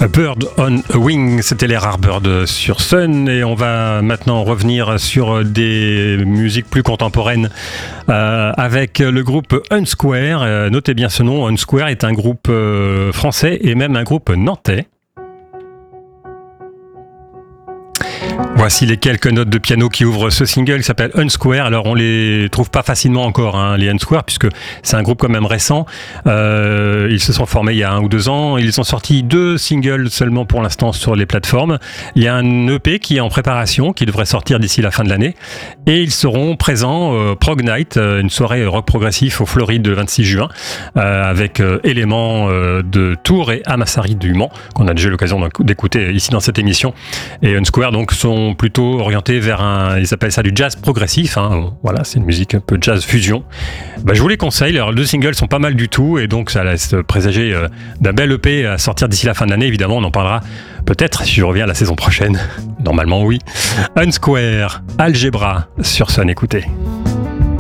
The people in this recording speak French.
A Bird on a Wing, c'était les Rares Birds sur Sun, et on va maintenant revenir sur des musiques plus contemporaines avec le groupe Unsquare. Notez bien ce nom, Unsquare est un groupe français et même un groupe nantais. Voici les quelques notes de piano qui ouvrent ce single qui s'appelle Unsquare. Alors on les trouve pas facilement encore, hein, les Unsquare, puisque c'est un groupe quand même récent. Ils se sont formés il y a 1 ou 2 ans. Ils ont sorti 2 singles seulement pour l'instant sur les plateformes. Il y a un EP qui est en préparation, qui devrait sortir d'ici la fin de l'année. Et ils seront présents Prog Night, une soirée rock progressif au Floride le 26 juin, avec éléments de Tours et Amassari du Mans, qu'on a déjà eu l'occasion d'écouter ici dans cette émission. Et Unsquare donc sont plutôt orientés vers ils appellent ça du jazz progressif, hein. Voilà, c'est une musique un peu jazz fusion. Je vous les conseille, leurs 2 singles sont pas mal du tout, et donc ça laisse présager d'un bel EP à sortir d'ici la fin de l'année. Évidemment, on en parlera peut-être si je reviens la saison prochaine. Normalement oui. Unsquare, Algebra sur Sun, écoutez.